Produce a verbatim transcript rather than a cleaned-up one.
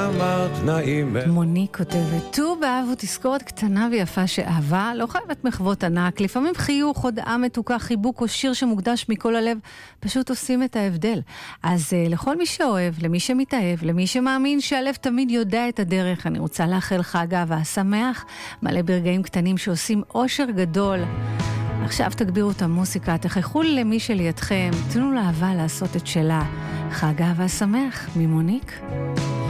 אמרת נעים. מוניק כותבת, ט"ו באב הוא תזכורת קטנה ויפה שאהבה, לא חייבת מחוות ענק, לפעמים חיוך, הודעה מתוקה, חיבוק או שיר שמוקדש מכל הלב, פשוט עושים את ההבדל. אז uh, לכל מי שאוהב, למי שמתאהב, למי שמאמין שהלב תמיד יודע את הדרך, אני רוצה לאחל חג אהבה שמח, מלא ברגעים קטנים שעושים אושר גדול. עכשיו תגבירו את המוסיקה, תחכו למי שלידכם, תנו לאהבה לעשות את שלה. חג אהבה שמח ממוניק.